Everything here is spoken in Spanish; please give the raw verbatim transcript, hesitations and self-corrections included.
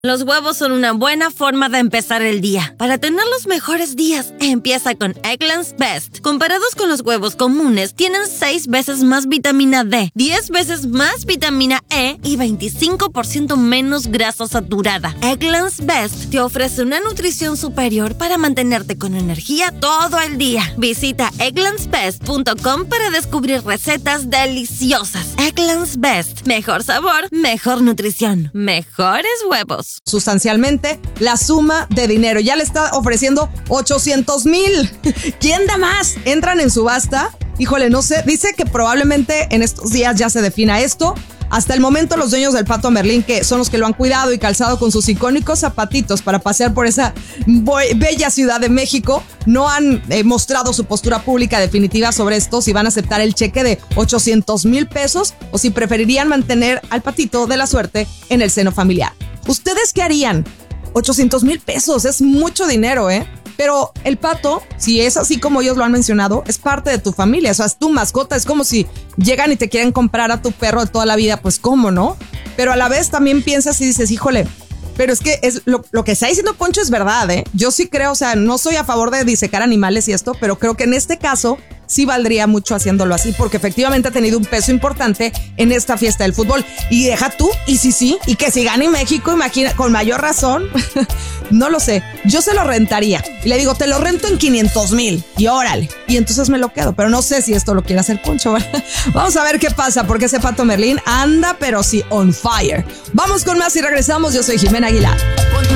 Los huevos son una buena forma de empezar el día. Para tener los mejores días, empieza con Eggland's Best. Comparados con los huevos comunes, tienen seis veces más vitamina D, diez veces más vitamina E y veinticinco por ciento menos grasa saturada. Eggland's Best te ofrece una nutrición superior para mantenerte con energía todo el día. Visita egglands best punto com para descubrir recetas deliciosas. Eggland's Best. Mejor sabor, mejor nutrición, mejores huevos. Sustancialmente la suma de dinero. Ya le está ofreciendo ochocientos mil. ¿Quién da más? Entran en subasta. Híjole, no sé. Dice que probablemente en estos días ya se defina esto. Hasta el momento los dueños del Pato Merlín, que son los que lo han cuidado y calzado con sus icónicos zapatitos para pasear por esa bella Ciudad de México, no han eh, mostrado su postura pública definitiva sobre esto, si van a aceptar el cheque de ochocientos mil pesos o si preferirían mantener al patito de la suerte en el seno familiar. ¿Ustedes qué harían? ochocientos mil pesos, es mucho dinero, ¿eh? Pero el pato, si es así como ellos lo han mencionado, es parte de tu familia, o sea, es tu mascota. Es como si llegan y te quieren comprar a tu perro de toda la vida, pues ¿cómo no? Pero a la vez también piensas y dices, híjole, pero es que es lo, lo que está diciendo Poncho es verdad, ¿eh? Yo sí creo, o sea, no soy a favor de disecar animales y esto, pero creo que en este caso sí valdría mucho haciéndolo así, porque efectivamente ha tenido un peso importante en esta fiesta del fútbol. Y deja tú, y sí, sí, y que si gane México, imagina, con mayor razón, no lo sé, yo se lo rentaría. Y le digo, te lo rento en quinientos mil, y órale, y entonces me lo quedo, pero no sé si esto lo quiere hacer Poncho, ¿verdad? Vamos a ver qué pasa, porque ese Pato Merlín anda, pero sí, on fire. Vamos con más y regresamos, yo soy Jimena Aguilar.